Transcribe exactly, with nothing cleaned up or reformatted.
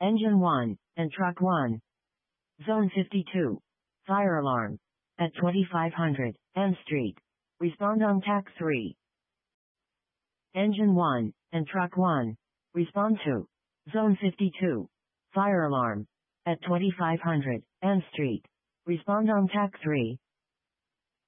Engine one, and Truck one. Zone fifty-two. Fire alarm. At twenty-five hundred, N Street. Respond on T A C three. Engine one, and Truck one. Respond to. Zone fifty-two. Fire alarm. At twenty-five hundred, N Street. Respond on T A C three.